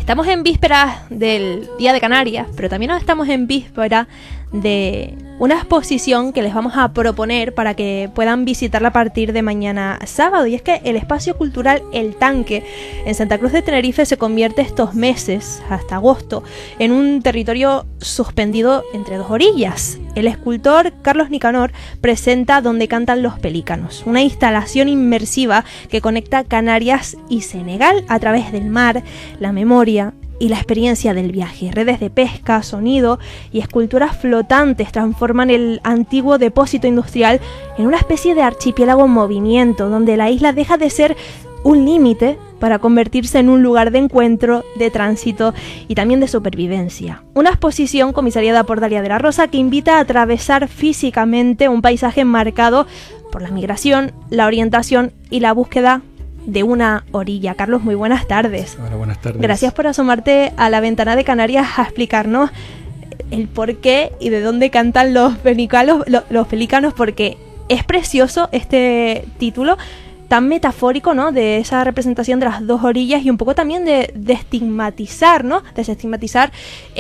Estamos en vísperas del Día de Canarias, pero también estamos en víspera de una exposición que les vamos a proponer para que puedan visitarla a partir de mañana sábado, y es que el espacio cultural El Tanque en Santa Cruz de Tenerife se convierte estos meses, hasta agosto, en un territorio suspendido entre dos orillas. El escultor Carlos Nicanor presenta Donde cantan los pelícanos, una instalación inmersiva que conecta Canarias y Senegal a través del mar, la memoria y la experiencia del viaje. Redes de pesca, sonido y esculturas flotantes transforman el antiguo depósito industrial en una especie de archipiélago en movimiento, donde la isla deja de ser un límite para convertirse en un lugar de encuentro, de tránsito y también de supervivencia. Una exposición comisariada por Dalia de la Rosa que invita a atravesar físicamente un paisaje marcado por la migración, la orientación y la búsqueda de una orilla. Carlos, muy buenas tardes. Hola, buenas tardes. Gracias por asomarte a la ventana de Canarias a explicarnos el por qué y de dónde cantan los pelícanos, porque es precioso este título tan metafórico, ¿no?, de esa representación de las dos orillas, y un poco también de estigmatizar, ¿no?, desestigmatizar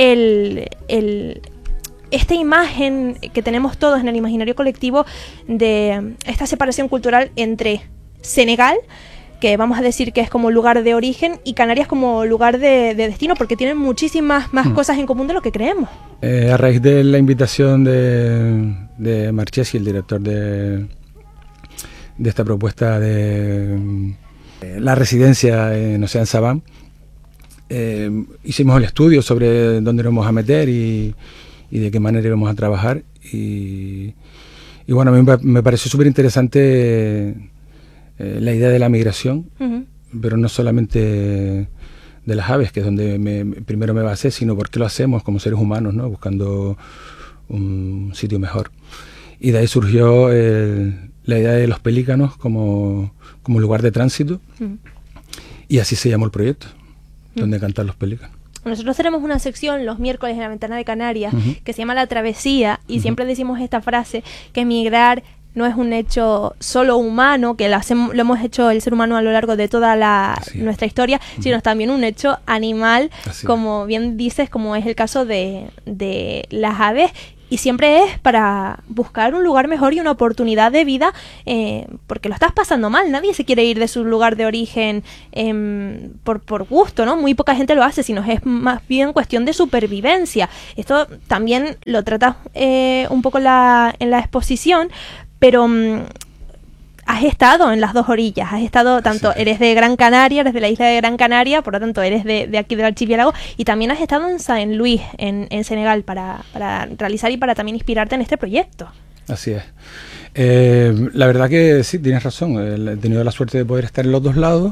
esta imagen que tenemos todos en el imaginario colectivo de esta separación cultural entre Senegal, que vamos a decir que es como lugar de origen, y Canarias como lugar de destino, porque tienen muchísimas más cosas en común de lo que creemos. A raíz de la invitación de Marchesi, el director de esta propuesta de la residencia en Océan Savant, hicimos el estudio sobre dónde nos vamos a meter y de qué manera íbamos a trabajar, y bueno, a mí me pareció súper interesante la idea de la migración, pero no solamente de las aves, que es donde primero me basé, sino por qué lo hacemos como seres humanos, ¿no?, buscando un sitio mejor. Y de ahí surgió la idea de los pelícanos como lugar de tránsito, y así se llamó el proyecto, Donde cantan los pelícanos. Nosotros tenemos una sección los miércoles en la Ventana de Canarias que se llama La Travesía, y siempre decimos esta frase, que migrar no es un hecho solo humano, que lo hemos hecho el ser humano a lo largo de toda nuestra historia, sino también un hecho animal, como bien dices, como es el caso de las aves, y siempre es para buscar un lugar mejor y una oportunidad de vida, porque lo estás pasando mal. Nadie se quiere ir de su lugar de origen por gusto, ¿no? Muy poca gente lo hace, sino es más bien cuestión de supervivencia. Esto también lo tratas un poco en la exposición, pero has estado en las dos orillas, has estado tanto, eres de Gran Canaria, eres de la isla de Gran Canaria, por lo tanto eres de aquí del archipiélago, y también has estado en Saint Louis, en Senegal, para realizar y para también inspirarte en este proyecto. Así es. La verdad que sí, tienes razón, he tenido la suerte de poder estar en los dos lados,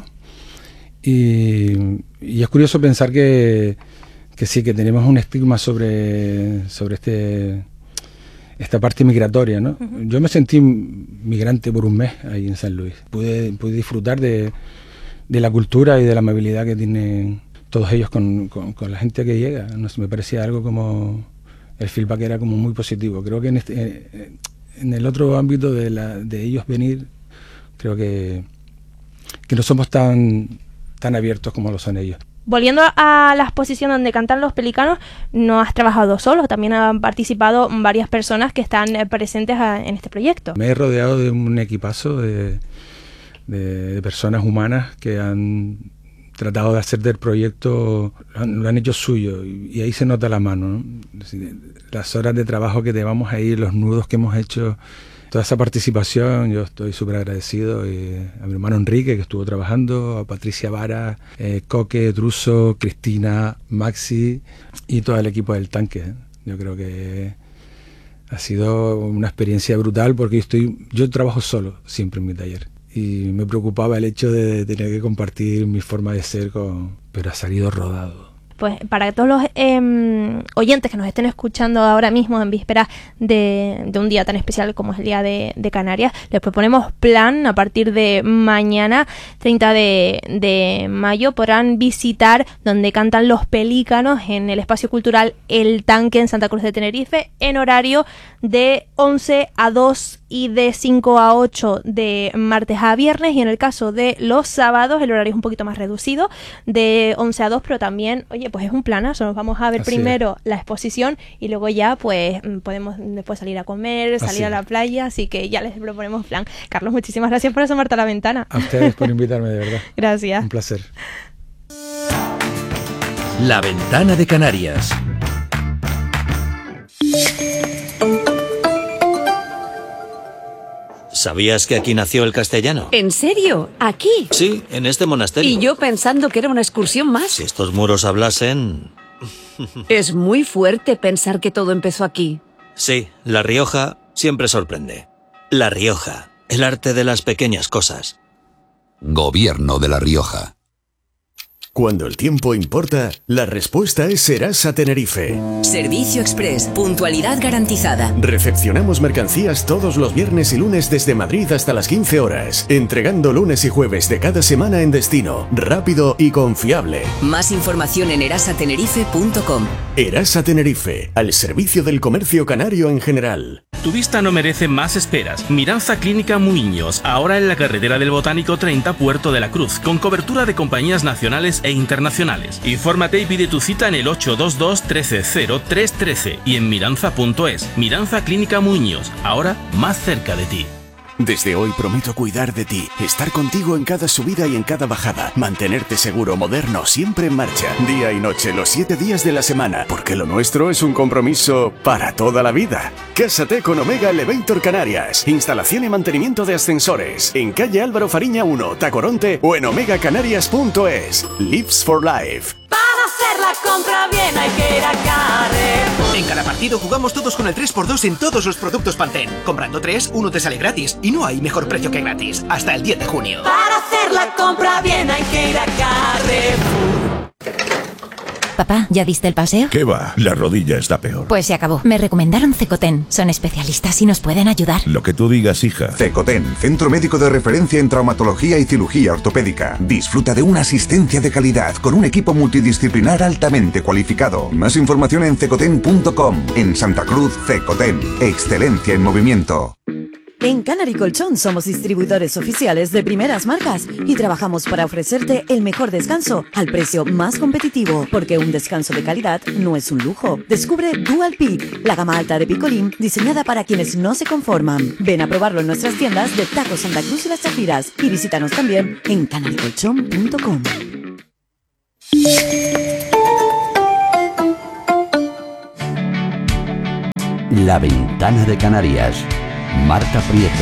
y es curioso pensar que sí, que tenemos un estigma sobre esta parte migratoria, ¿no? Yo me sentí migrante por un mes ahí en San Luis. Pude disfrutar de la cultura y de la amabilidad que tienen todos ellos con la gente que llega. No sé, me parecía algo como... El feedback era como muy positivo. Creo que en el otro ámbito de ellos venir, creo que no somos tan abiertos como lo son ellos. Volviendo a la exposición Donde cantan los pelícanos, no has trabajado solo, también han participado varias personas que están presentes en este proyecto. Me he rodeado de un equipazo de personas humanas que han tratado de hacer del proyecto, lo han hecho suyo, y ahí se nota la mano, ¿no? Las horas de trabajo que llevamos ahí, los nudos que hemos hecho, toda esa participación, yo estoy súper agradecido a mi hermano Enrique, que estuvo trabajando, a Patricia Vara, Coque, Druso, Cristina, Maxi y todo el equipo del Tanque. Yo creo que ha sido una experiencia brutal, porque yo trabajo solo siempre en mi taller, y me preocupaba el hecho de tener que compartir mi forma de ser pero ha salido rodado. pues para todos los oyentes que nos estén escuchando ahora mismo en vísperas de un día tan especial como es el Día de Canarias, les proponemos plan. A partir de mañana, 30 de mayo, podrán visitar donde cantan los pelícanos en el espacio cultural El Tanque en Santa Cruz de Tenerife, en horario de 11 a 2 y de 5 a 8 de martes a viernes, y en el caso de los sábados el horario es un poquito más reducido, de 11 a 2, pero también, oye, pues es un planazo. Nos vamos a ver primero la exposición y luego ya pues podemos después salir a comer, salir a la playa, así que ya les proponemos plan. Carlos, muchísimas gracias por asomarte a la ventana. A ustedes por invitarme, de verdad. Gracias. Un placer. La Ventana de Canarias. ¿Sabías que aquí nació el castellano? ¿En serio? ¿Aquí? Sí, en este monasterio. Y yo pensando que era una excursión más. Si estos muros hablasen... Es muy fuerte pensar que todo empezó aquí. Sí, La Rioja siempre sorprende. La Rioja, el arte de las pequeñas cosas. Gobierno de La Rioja. Cuando el tiempo importa, la respuesta es Serasa Tenerife. Servicio Express, puntualidad garantizada. Recepcionamos mercancías todos los viernes y lunes desde Madrid hasta las 15 horas, entregando lunes y jueves de cada semana en destino, rápido y confiable. Más información en erasatenerife.com. Erasa Tenerife, al servicio del comercio canario en general. Tu vista no merece más esperas. Miranza Clínica Muiños, ahora en la carretera del Botánico 30, Puerto de la Cruz, con cobertura de compañías nacionales e internacionales. Infórmate y pide tu cita en el 822 13 0313 y en miranza.es. Miranza Clínica Muiños, ahora más cerca de ti. Desde hoy prometo cuidar de ti, estar contigo en cada subida y en cada bajada, mantenerte seguro, moderno, siempre en marcha, día y noche, los 7 días de la semana, porque lo nuestro es un compromiso para toda la vida. Cásate con Omega Elevator Canarias, instalación y mantenimiento de ascensores, en calle Álvaro Fariña 1, Tacoronte, o en omegacanarias.es. Lives for Life. Para hacer la compra bien hay que ir a Carrefour. En cada partido jugamos todos con el 3x2 en todos los productos Pantene. Comprando 3, uno te sale gratis. Y no hay mejor precio que gratis. Hasta el 10 de junio. Para hacer la compra bien hay que ir a Carrefour. Papá, ¿ya diste el paseo? ¿Qué va? La rodilla está peor. Pues se acabó. Me recomendaron Cecoten. Son especialistas y nos pueden ayudar. Lo que tú digas, hija. Cecoten, centro médico de referencia en traumatología y cirugía ortopédica. Disfruta de una asistencia de calidad con un equipo multidisciplinar altamente cualificado. Más información en cecoten.com. En Santa Cruz, Cecoten. Excelencia en movimiento. En Canary Colchón somos distribuidores oficiales de primeras marcas y trabajamos para ofrecerte el mejor descanso al precio más competitivo, porque un descanso de calidad no es un lujo. Descubre Dual Peak, la gama alta de Picolín diseñada para quienes no se conforman. Ven a probarlo en nuestras tiendas de Taco Santa Cruz y Las Chafiras y visítanos también en canarycolchón.com. La Ventana de Canarias. Marta Prieto.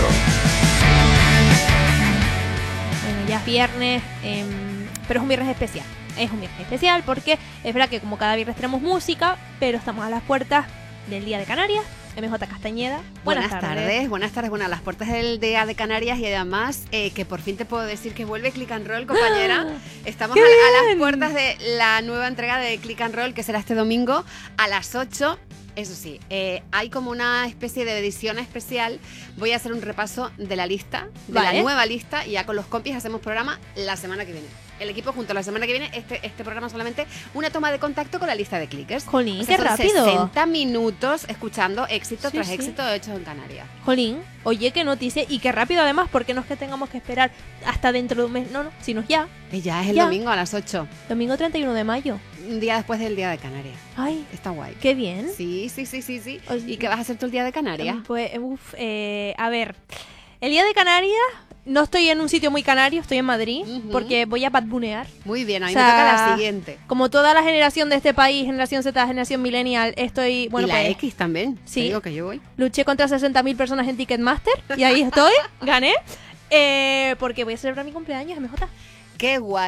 Bueno, ya es viernes, pero es un viernes especial. Es un viernes especial porque es verdad que como cada viernes tenemos música, pero estamos a las puertas del Día de Canarias. MJ Castañeda, buenas tardes. Buenas tardes. Bueno, a las puertas del Día de Canarias y además que por fin te puedo decir que vuelve Click and Roll, compañera. Estamos a las puertas de la nueva entrega de Click and Roll, que será este domingo a las 8. Eso sí, hay como una especie de edición especial. Voy a hacer un repaso de la lista, de la nueva lista, y ya con los compis hacemos programa la semana que viene. El equipo junto la semana que viene, este programa solamente una toma de contacto con la lista de clickers. Jolín, o sea, qué rápido. 60 minutos escuchando éxito tras sí. éxito hechos en Canarias. Jolín, oye, qué noticia, y qué rápido además, porque no es que tengamos que esperar hasta dentro de un mes, no, sino ya. Y ya es el domingo a las 8. Domingo 31 de mayo. Un día después del Día de Canarias. Ay, está guay. Qué bien. Sí. ¿Y qué vas a hacer tú el Día de Canarias? Pues, a ver, el Día de Canarias, no estoy en un sitio muy canario, estoy en Madrid, porque voy a badbunear. Muy bien, a mí me toca la siguiente. Como toda la generación de este país, generación Z, generación millennial, estoy... Bueno, y la pues, X también, sí, te digo que yo voy. Luché contra 60.000 personas en Ticketmaster y ahí estoy, gané, porque voy a celebrar mi cumpleaños, MJ. ¡Qué guay!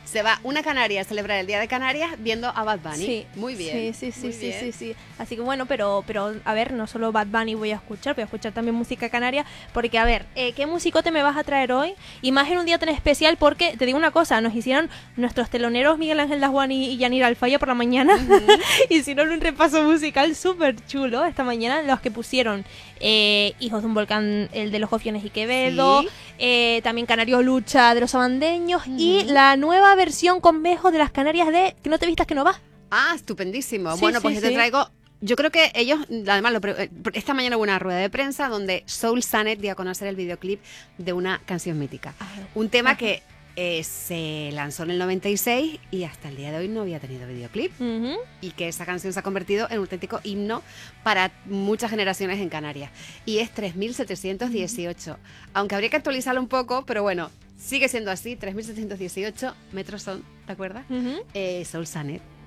Se va una canaria a celebrar el Día de Canarias viendo a Bad Bunny. Sí. Muy bien. Sí. Así que bueno, pero a ver, no solo Bad Bunny voy a escuchar también música canaria, porque a ver, ¿qué musicote me vas a traer hoy? Y más en un día tan especial, porque te digo una cosa, nos hicieron nuestros teloneros Miguel Ángel Dasguán y Yanira Alfaya por la mañana, hicieron un repaso musical súper chulo esta mañana, los que pusieron Hijos de un Volcán, el de los Jofiones y Quevedo, también Canario Lucha de los Sabandeños, y la nueva versión con Mejo de las Canarias de Que no te vistas que no vas. Ah, estupendísimo. Sí, Bueno, sí, pues yo te sí. traigo... Yo creo que ellos, además, esta mañana hubo una rueda de prensa donde Soul Sanet dio a conocer el videoclip de una canción mítica. Un tema que se lanzó en el 96 y hasta el día de hoy no había tenido videoclip. Y que esa canción se ha convertido en un auténtico himno para muchas generaciones en Canarias. Y es 3718. Aunque habría que actualizarlo un poco, pero bueno, sigue siendo así. 3718 metros son, ¿te acuerdas? Soul Sanet.